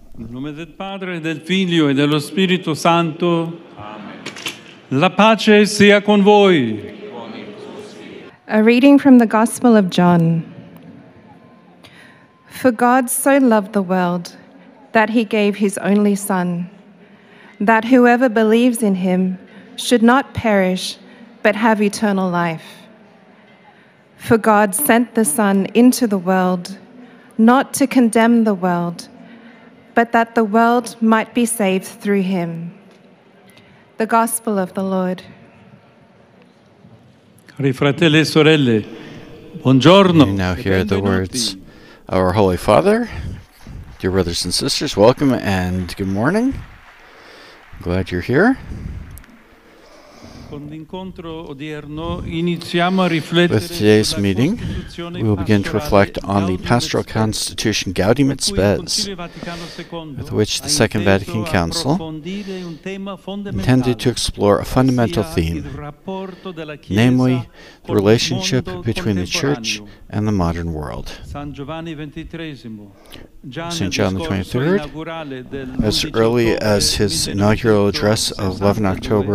Nel nome del Padre, del Figlio e dello Spirito Santo. Amen. La pace sia con voi. A reading from the Gospel of John. For God so loved the world that he gave his only Son, that whoever believes in him should not perish but have eternal life. For God sent the Son into the world, not to condemn the world, but that the world might be saved through him. The Gospel of the Lord. Cari fratelli e sorelle, buongiorno. You now hear the words of our Holy Father. Dear brothers and sisters, welcome and good morning. I'm glad you're here. With today's meeting, we will begin to reflect on the Pastoral Constitution Gaudium et Spes, with which the Second Vatican Council intended to explore a fundamental theme, namely the relationship between the Church and the modern world. St. John the 23rd, as early as his inaugural address of 11 October